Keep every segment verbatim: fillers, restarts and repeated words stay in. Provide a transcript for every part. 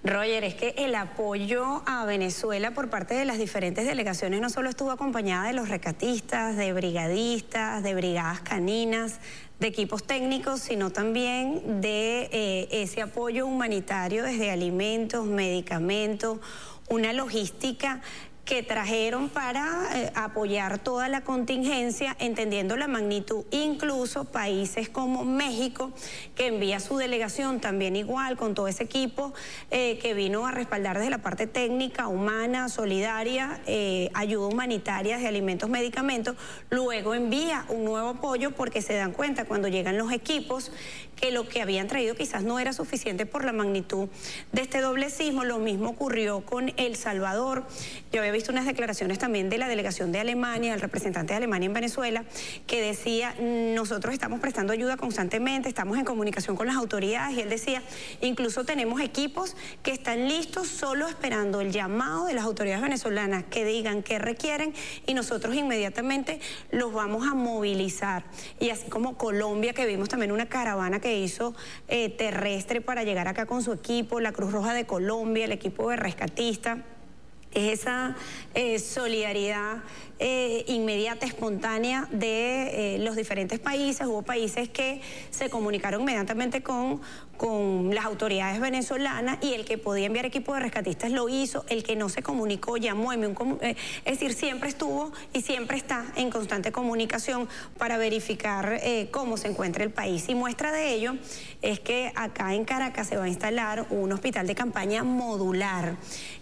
Roger, es que el apoyo a Venezuela por parte de las diferentes delegaciones no solo estuvo acompañada de los rescatistas, de brigadistas, de brigadas caninas, de equipos técnicos, sino también de eh, ese apoyo humanitario desde alimentos, medicamentos, una logística que trajeron para eh, apoyar toda la contingencia, entendiendo la magnitud. Incluso países como México, que envía su delegación también igual, con todo ese equipo eh, que vino a respaldar desde la parte técnica, humana, solidaria, eh, ayuda humanitaria de alimentos, medicamentos, luego envía un nuevo apoyo porque se dan cuenta cuando llegan los equipos que lo que habían traído quizás no era suficiente por la magnitud de este doble sismo. Lo mismo ocurrió con El Salvador. Yo había visto unas declaraciones también de la delegación de Alemania, el representante de Alemania en Venezuela, que decía, nosotros estamos prestando ayuda constantemente, estamos en comunicación con las autoridades, y él decía, incluso tenemos equipos que están listos solo esperando el llamado de las autoridades venezolanas que digan qué requieren y nosotros inmediatamente los vamos a movilizar. Y así como Colombia, que vimos también una caravana que hizo eh, terrestre para llegar acá con su equipo, la Cruz Roja de Colombia, el equipo de rescatistas. Es esa eh, solidaridad eh, inmediata, espontánea de eh, los diferentes países. Hubo países que se comunicaron inmediatamente con, con las autoridades venezolanas, y el que podía enviar equipo de rescatistas lo hizo, el que no se comunicó llamó, envió un, eh, es decir, siempre estuvo y siempre está en constante comunicación para verificar eh, cómo se encuentra el país. Y muestra de ello es que acá en Caracas se va a instalar un hospital de campaña modular.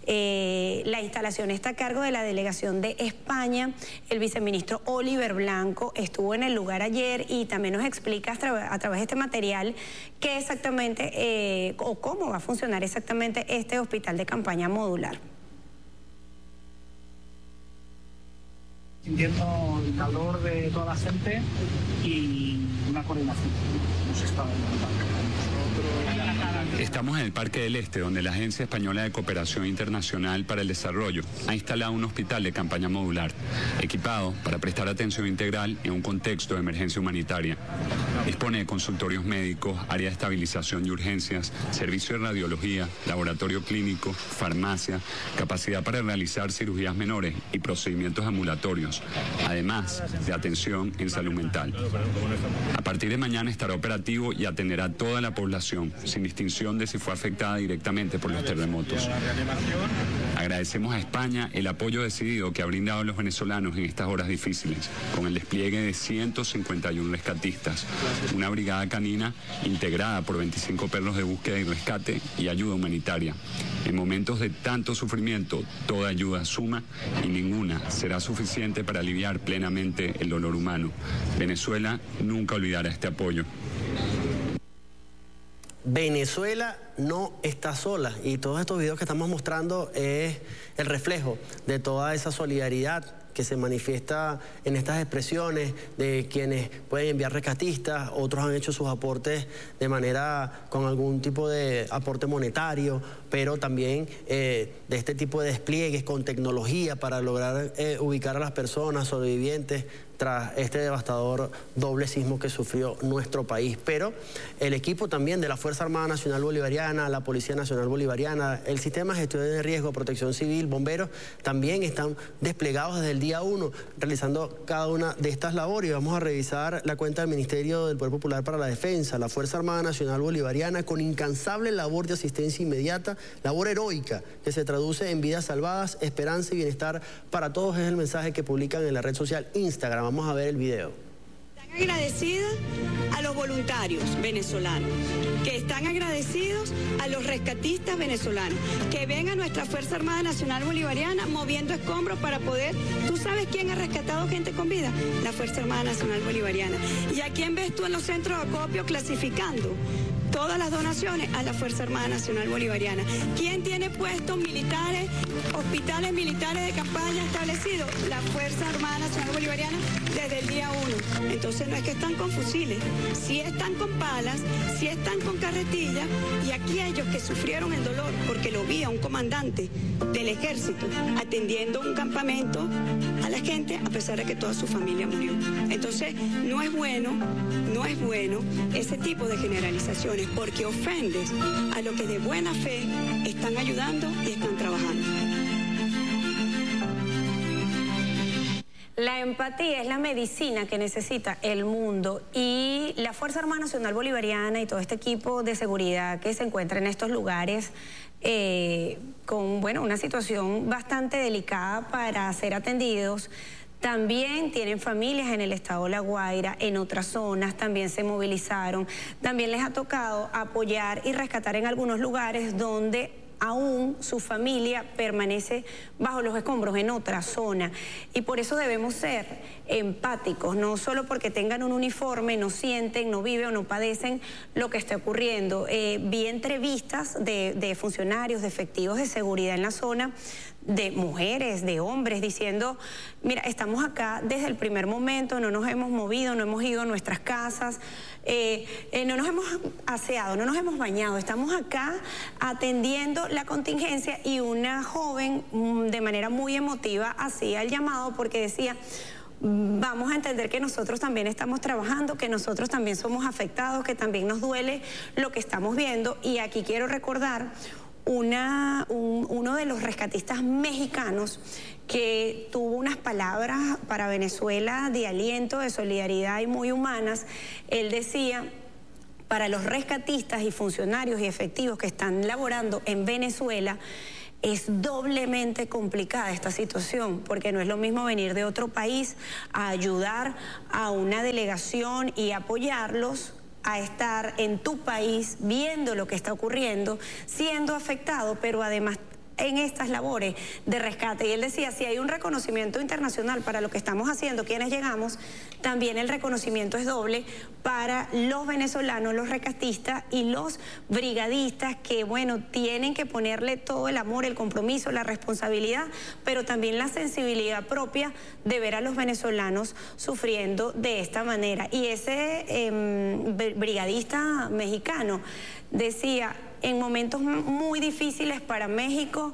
Eh, la instalación está a cargo de la delegación de España. El viceministro Oliver Blanco estuvo en el lugar ayer y también nos explica a, tra a través de este material qué exactamente eh, o cómo va a funcionar exactamente este hospital de campaña modular. Sintiendo el calor de toda la gente y una coordinación. Hemos estado en el parque. Estamos en el Parque del Este, donde la Agencia Española de Cooperación Internacional para el Desarrollo ha instalado un hospital de campaña modular, equipado para prestar atención integral en un contexto de emergencia humanitaria. Dispone de consultorios médicos, área de estabilización y urgencias, servicio de radiología, laboratorio clínico, farmacia, capacidad para realizar cirugías menores y procedimientos ambulatorios, además de atención en salud mental. A partir de mañana estará operativo y atenderá a toda la población, sin distinción de si fue afectada directamente por los terremotos. Agradecemos a España el apoyo decidido que ha brindado a los venezolanos en estas horas difíciles, con el despliegue de ciento cincuenta y uno rescatistas, una brigada canina integrada por veinticinco perros de búsqueda y rescate y ayuda humanitaria. En momentos de tanto sufrimiento, toda ayuda suma y ninguna será suficiente para aliviar plenamente el dolor humano. Venezuela nunca olvidará este apoyo. Venezuela no está sola, y todos estos videos que estamos mostrando es el reflejo de toda esa solidaridad que se manifiesta en estas expresiones de quienes pueden enviar rescatistas. Otros han hecho sus aportes de manera con algún tipo de aporte monetario, pero también eh, de este tipo de despliegues con tecnología para lograr eh, ubicar a las personas sobrevivientes tras este devastador doble sismo que sufrió nuestro país. Pero el equipo también de la Fuerza Armada Nacional Bolivariana, la Policía Nacional Bolivariana, el Sistema de Gestión de Riesgo, Protección Civil, bomberos, también están desplegados desde el día uno, realizando cada una de estas labores. Vamos a revisar la cuenta del Ministerio del Poder Popular para la Defensa, la Fuerza Armada Nacional Bolivariana, con incansable labor de asistencia inmediata, labor heroica, que se traduce en vidas salvadas, esperanza y bienestar para todos, es el mensaje que publican en la red social Instagram. Vamos a ver el video. Están agradecidas a los voluntarios venezolanos, que están agradecidos a los rescatistas venezolanos, que ven a nuestra Fuerza Armada Nacional Bolivariana moviendo escombros para poder... ¿Tú sabes quién ha rescatado gente con vida? La Fuerza Armada Nacional Bolivariana. ¿Y a quién ves tú en los centros de acopio clasificando todas las donaciones? A la Fuerza Armada Nacional Bolivariana. ¿Quién tiene puestos militares, hospitales militares de campaña establecidos? La Fuerza Armada Nacional Bolivariana desde el día uno. Entonces no es que están con fusiles, sí están con palas, sí están con carretillas, y aquellos que sufrieron el dolor, porque lo vi a un comandante del ejército atendiendo un campamento a la gente a pesar de que toda su familia murió. Entonces, no es bueno, no es bueno ese tipo de generalizaciones, porque ofendes a los que de buena fe están ayudando y están trabajando. La empatía es la medicina que necesita el mundo, y la Fuerza Armada Nacional Bolivariana y todo este equipo de seguridad que se encuentra en estos lugares eh, con, bueno, una situación bastante delicada para ser atendidos. También tienen familias en el estado de La Guaira, en otras zonas también se movilizaron. También les ha tocado apoyar y rescatar en algunos lugares donde aún su familia permanece bajo los escombros en otra zona, y por eso debemos ser empáticos, no solo porque tengan un uniforme, no sienten, no viven o no padecen lo que está ocurriendo. Eh, vi entrevistas de, de funcionarios, de efectivos de seguridad en la zona, de mujeres, de hombres, diciendo, mira, estamos acá desde el primer momento, no nos hemos movido, no hemos ido a nuestras casas, eh, eh, no nos hemos aseado, no nos hemos bañado, estamos acá atendiendo la contingencia. Y una joven de manera muy emotiva hacía el llamado porque decía, vamos a entender que nosotros también estamos trabajando, que nosotros también somos afectados, que también nos duele lo que estamos viendo. Y aquí quiero recordar Una, un, uno de los rescatistas mexicanos que tuvo unas palabras para Venezuela de aliento, de solidaridad y muy humanas. Él decía, para los rescatistas y funcionarios y efectivos que están laborando en Venezuela, es doblemente complicada esta situación, porque no es lo mismo venir de otro país a ayudar a una delegación y apoyarlos, a estar en tu país viendo lo que está ocurriendo, siendo afectado, pero además en estas labores de rescate. Y él decía, si hay un reconocimiento internacional para lo que estamos haciendo, quienes llegamos, también el reconocimiento es doble para los venezolanos, los rescatistas y los brigadistas, que bueno, tienen que ponerle todo el amor, el compromiso, la responsabilidad, pero también la sensibilidad propia de ver a los venezolanos sufriendo de esta manera. Y ese eh, brigadista mexicano decía, en momentos muy difíciles para México,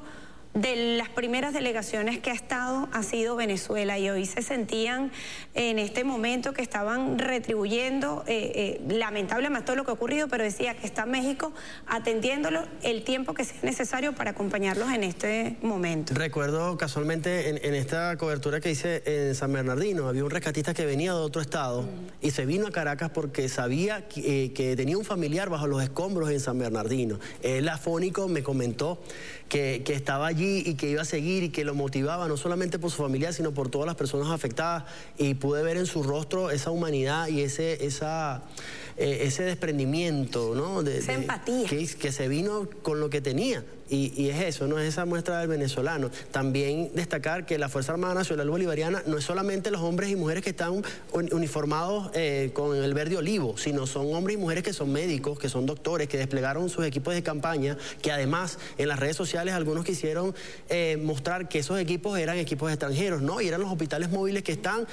de las primeras delegaciones que ha estado ha sido Venezuela, y hoy se sentían en este momento que estaban retribuyendo eh, eh, lamentablemente todo lo que ha ocurrido, pero decía que está México atendiéndolo el tiempo que sea necesario para acompañarlos en este momento. Recuerdo casualmente en, en esta cobertura que hice en San Bernardino, había un rescatista que venía de otro estado mm. y se vino a Caracas porque sabía que, eh, que tenía un familiar bajo los escombros en San Bernardino. Él afónico me comentó que, que estaba allí y que iba a seguir, y que lo motivaba no solamente por su familia, sino por todas las personas afectadas, y pude ver en su rostro esa humanidad y ese, esa, eh, ese desprendimiento, ¿no? De, esa empatía. Que, que se vino con lo que tenía. Y, y es eso, ¿no? Es esa muestra del venezolano. También destacar que la Fuerza Armada Nacional Bolivariana no es solamente los hombres y mujeres que están uniformados eh, con el verde olivo, sino son hombres y mujeres que son médicos, que son doctores, que desplegaron sus equipos de campaña, que además en las redes sociales algunos quisieron eh, mostrar que esos equipos eran equipos extranjeros, ¿no? Y eran los hospitales móviles que están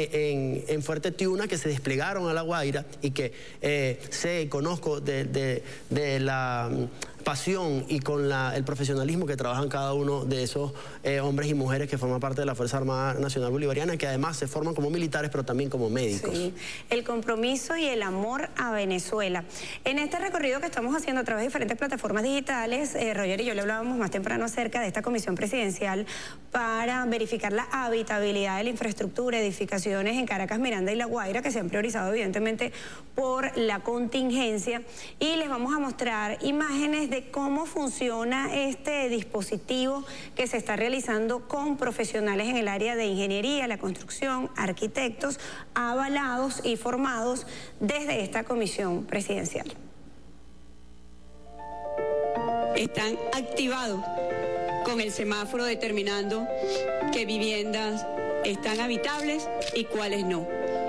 eh, en, en Fuerte Tiuna, que se desplegaron a La Guaira, y que eh, sé, conozco de, de, de la pasión y con la, el profesionalismo que trabajan cada uno de esos eh, hombres y mujeres que forman parte de la Fuerza Armada Nacional Bolivariana, que además se forman como militares, pero también como médicos. Sí, el compromiso y el amor a Venezuela. En este recorrido que estamos haciendo a través de diferentes plataformas digitales, eh, Roger y yo le hablábamos más temprano acerca de esta comisión presidencial para verificar la habitabilidad de la infraestructura, edificaciones en Caracas, Miranda y La Guaira, que se han priorizado evidentemente por la contingencia, y les vamos a mostrar imágenes de cómo funciona este dispositivo que se está realizando con profesionales en el área de ingeniería, la construcción, arquitectos, avalados y formados desde esta comisión presidencial. Están activados con el semáforo determinando qué viviendas están habitables y cuáles no.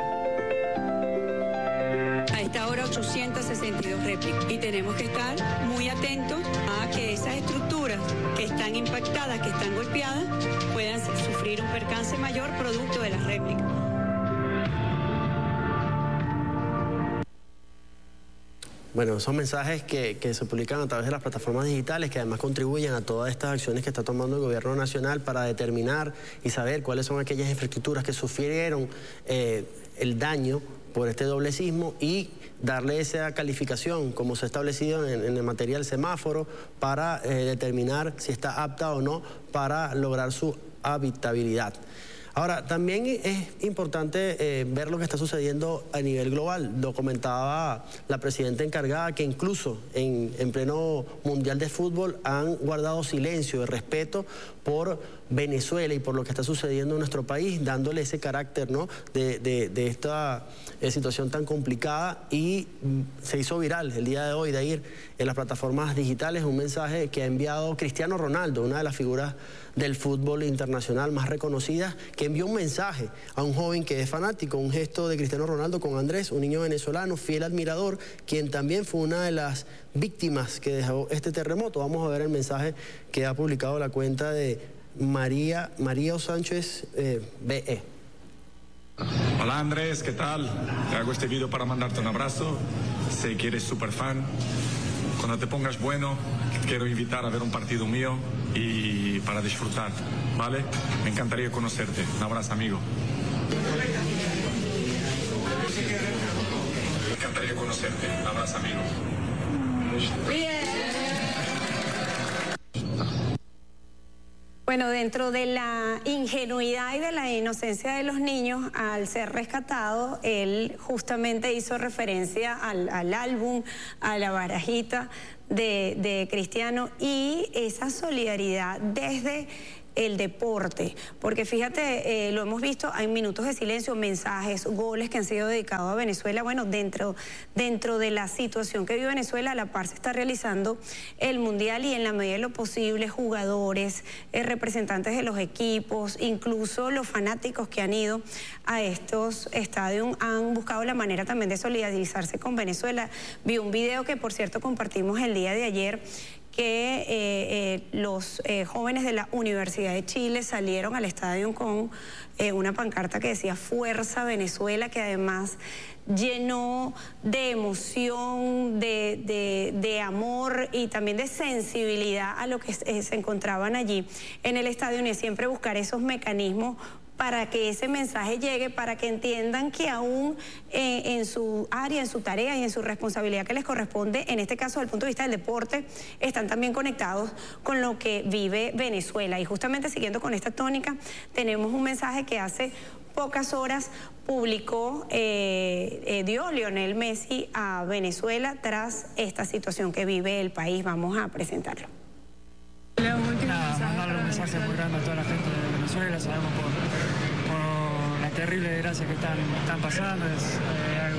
A esta hora ochocientas sesenta y dos réplicas, y tenemos que estar muy atentos a que esas estructuras que están impactadas, que están golpeadas, puedan sufrir un percance mayor producto de las réplicas. Bueno, esos mensajes que, que se publican a través de las plataformas digitales, que además contribuyen a todas estas acciones que está tomando el gobierno nacional para determinar y saber cuáles son aquellas infraestructuras que sufrieron eh, el daño por este doble sismo y darle esa calificación como se ha establecido en, en el material semáforo para eh, determinar si está apta o no para lograr su habitabilidad. Ahora, también es importante eh, ver lo que está sucediendo a nivel global. Lo comentaba la presidenta encargada que incluso en, en pleno Mundial de Fútbol han guardado silencio de respeto por Venezuela y por lo que está sucediendo en nuestro país, dándole ese carácter, ¿no?, de, de, de esta eh, situación tan complicada. Y mm, se hizo viral el día de hoy, de ir en las plataformas digitales, un mensaje que ha enviado Cristiano Ronaldo, una de las figuras del fútbol internacional más reconocidas, que envió un mensaje a un joven que es fanático, un gesto de Cristiano Ronaldo con Andrés, un niño venezolano, fiel admirador, quien también fue una de las víctimas que dejó este terremoto. Vamos a ver el mensaje que ha publicado la cuenta de María, María Sánchez eh, B E. Hola Andrés, ¿qué tal? Te hago este video para mandarte un abrazo. Sé que eres súper fan. Cuando te pongas bueno, quiero invitar a ver un partido mío y para disfrutar, ¿vale? Me encantaría conocerte. Un abrazo, amigo. Me encantaría conocerte. Un abrazo, amigo. Bueno, dentro de la ingenuidad y de la inocencia de los niños, al ser rescatado, él justamente hizo referencia al, al álbum, a la barajita de, de Cristiano y esa solidaridad desde el deporte, porque fíjate, eh, lo hemos visto, hay minutos de silencio, mensajes, goles que han sido dedicados a Venezuela. Bueno, dentro, dentro de la situación que vive Venezuela, a la par se está realizando el Mundial y en la medida de lo posible, jugadores, eh, representantes de los equipos, incluso los fanáticos que han ido a estos estadios han buscado la manera también de solidarizarse con Venezuela. Vi un video que, por cierto, compartimos el día de ayer, que eh, eh, los eh, jóvenes de la Universidad de Chile salieron al estadio con eh, una pancarta que decía Fuerza Venezuela, que además llenó de emoción, de, de, de amor y también de sensibilidad a lo que se, se encontraban allí en el estadio, y siempre buscar esos mecanismos para que ese mensaje llegue, para que entiendan que aún eh, en su área, en su tarea y en su responsabilidad que les corresponde, en este caso desde el punto de vista del deporte, están también conectados con lo que vive Venezuela. Y justamente siguiendo con esta tónica, tenemos un mensaje que hace pocas horas publicó, eh, eh, dio Lionel Messi a Venezuela tras esta situación que vive el país. Vamos a presentarlo. Nada, mandarle un mensaje muy grande a toda la gente de Venezuela. Sabemos por, por la terrible desgracia que están, están pasando. Es eh, algo,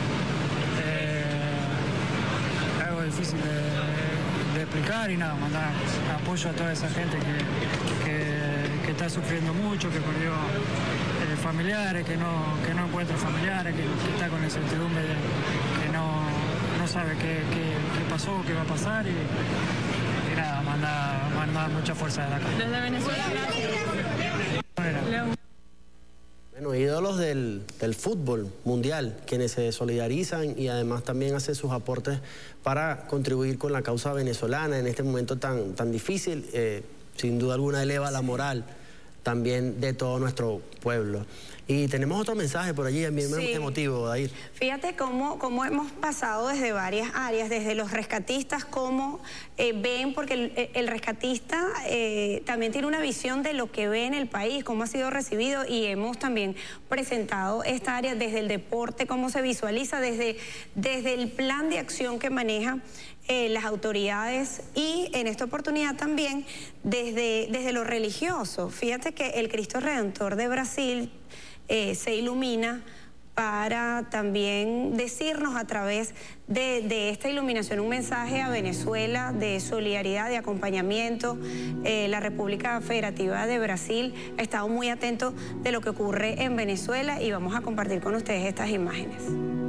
eh, algo difícil de, de explicar y nada, mandar apoyo a toda esa gente que, que, que está sufriendo mucho, que perdió eh, familiares, que no, que no encuentra familiares, que, que está con la incertidumbre de que no, no sabe qué, qué, qué pasó, qué va a pasar. Y, Y nada, manda, manda mucha fuerza desde acá. Desde Venezuela, gracias. Bueno, ídolos del, del fútbol mundial, quienes se solidarizan y además también hacen sus aportes para contribuir con la causa venezolana en este momento tan, tan difícil. Eh, sin duda alguna eleva la moral también de todo nuestro pueblo. Y tenemos otro mensaje por allí, también sí. emotivo, Dair. Fíjate cómo, cómo hemos pasado desde varias áreas, desde los rescatistas, cómo eh, ven, porque el, el rescatista eh, también tiene una visión de lo que ve en el país, cómo ha sido recibido, y hemos también presentado esta área desde el deporte, cómo se visualiza, desde, desde el plan de acción que maneja Eh, las autoridades, y en esta oportunidad también desde, desde lo religioso. Fíjate que el Cristo Redentor de Brasil eh, se ilumina para también decirnos a través de, de esta iluminación un mensaje a Venezuela de solidaridad, de acompañamiento. Eh, la República Federativa de Brasil ha estado muy atento de lo que ocurre en Venezuela y vamos a compartir con ustedes estas imágenes.